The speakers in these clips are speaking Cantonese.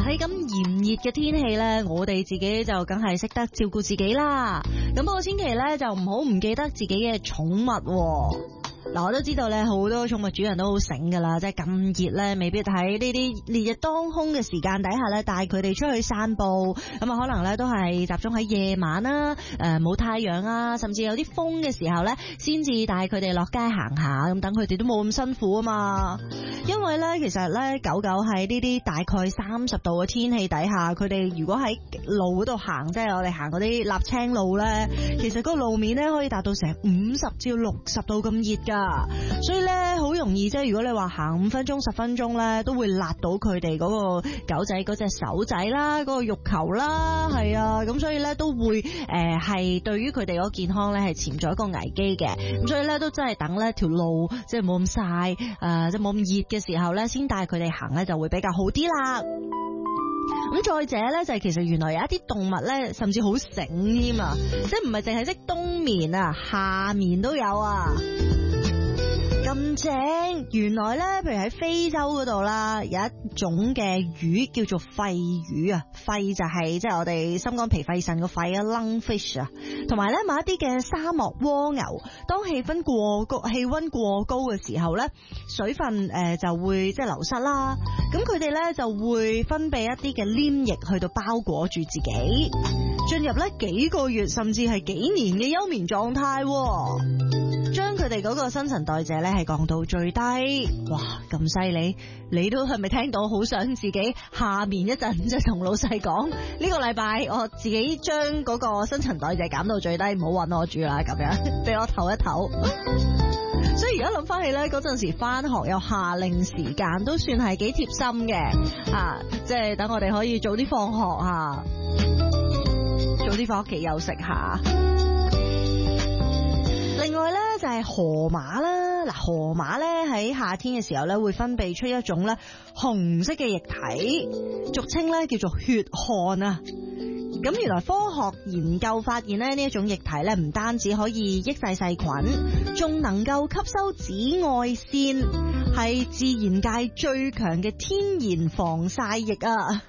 喺咁炎熱嘅天氣咧，我哋自己就梗係識得照顧自己啦。咁不過千祈咧就唔好唔記得自己嘅寵物。嗱，我都知道咧，好多寵物主人都好醒噶啦，即係咁熱咧，未必喺呢啲烈日當空嘅時間底下咧，帶佢哋出去散步。咁啊，可能咧都係集中喺夜晚啦，冇太陽啊，甚至有啲風嘅時候咧，先至帶佢哋落街行下，咁等佢哋都冇咁辛苦啊嘛。因為咧，其實咧，狗狗喺呢啲大概30度嘅天氣底下，佢哋如果喺路嗰度行，即係我哋行嗰啲瀝青路咧，其實個路面咧可以達到成50至60度咁熱噶。所以咧好容易，即係如果你話行5分鐘10分鐘咧，都會辣到佢哋嗰個狗仔嗰隻手仔啦，嗰個肉球啦，係啊，咁所以咧都會係對於佢哋嗰個健康咧係潛在一個危機嘅。咁所以咧都真係等咧條路即係冇咁曬，即係冇咁熱嘅時候咧，先帶佢哋行咧就會比較好啲啦。咁再者咧就係其實原來有一啲動物咧甚至好醒添啊，即係唔係淨係識冬眠啊，夏眠都有啊。咁正，原來咧，譬如喺非洲嗰度啦，有一種嘅魚叫做肺魚啊，肺就係即係我哋心肝脾肺腎個肺啊 ，lungfish 啊，同埋咧某一啲嘅沙漠蝸牛，當氣溫過高嘅時候咧，水分就會即係流失啦，咁佢哋咧就會分泌一啲嘅黏液去到包裹住自己，進入咧幾個月甚至係幾年嘅休眠狀態，將佢哋嗰個新陳代謝咧係降到最低。哇，咁犀利！你都係咪聽到好想自己下面一陣即係同老細講，呢個禮拜我自己將嗰個新陳代謝減到最低，唔好搵我住啦，咁樣俾我唞一唞。所以而家諗翻起咧，嗰陣時翻學有夏令時間，都算係幾貼心嘅啊！即係等我哋可以早啲放學啊，早啲翻屋企休息下。另外咧就係河馬啦，嗱，河馬咧喺夏天嘅時候咧會分泌出一種咧紅色嘅液體，俗稱咧叫做血汗啊。咁原來科學研究發現咧呢一種液體咧唔單止可以抑制細菌，仲能夠吸收紫外線，係自然界最強嘅天然防曬液啊！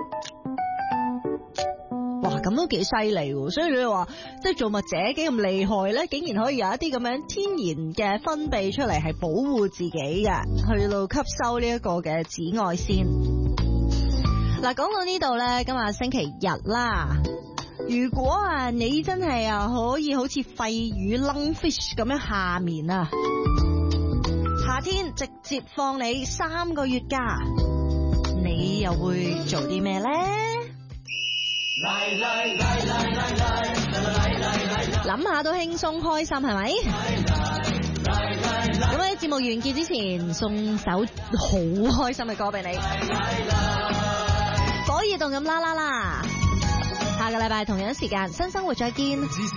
哇，咁都幾犀利喎！所以你話即係造物者幾咁厲害咧，竟然可以有一啲咁樣天然嘅分泌出嚟，係保護自己嘅，去到吸收呢一個嘅紫外線。嗱，講到呢度咧，今日星期日啦。如果啊你真係啊可以好似肺魚 lungfish 咁樣夏眠啊，夏天直接放你3個月假，你又會做啲咩咧？諗下都輕鬆開心，係咪？咁喺節目完結之前，送首好開心嘅歌俾你，火熱動咁啦啦啦！下個禮拜同樣時間，新生活再見。